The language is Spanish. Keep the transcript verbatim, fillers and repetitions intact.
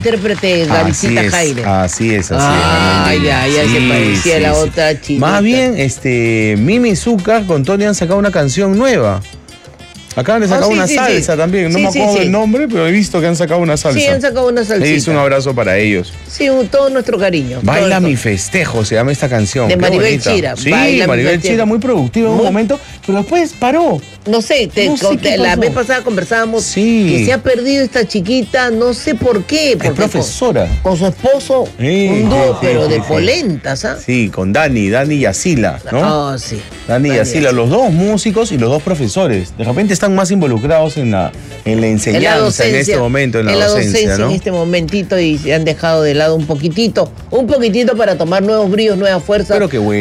intérprete Gavisita Jaire. Así es, así ah, es. Ay, ay, ay, se parecía sí, a la sí. otra chinita. Más bien, este, Mimi Zucca con Tony han sacado una canción nueva. Acaban de sacar oh, sí, una sí, salsa sí. también. No sí, me acuerdo sí, del sí. nombre, pero he visto que han sacado una salsa. Sí, han sacado una salsita. Le hice un abrazo para ellos. Sí, un, todo nuestro cariño. Baila mi festejo, se llama esta canción. De Qué Maribel bonita. Chira. Sí, Baila Maribel Chira, muy productiva en muy... un momento, pero después paró. No sé, te, no sé con, qué la pasó. vez pasada conversábamos sí. que se ha perdido esta chiquita, no sé por qué. Es profesora. Con, con su esposo, sí, un dúo, sí, pero sí, de sí. polentas, ¿ah? Sí, con Dani, Dani y Asila, ¿no? Oh, sí. Dani y Asila, los dos músicos y los dos profesores. De repente están más involucrados en la, en la enseñanza en, la docencia, en este momento, en la, en la docencia, docencia ¿no? en este momentito y se han dejado de lado un poquitito, un poquitito para tomar nuevos bríos, nuevas fuerzas. Pero qué bueno.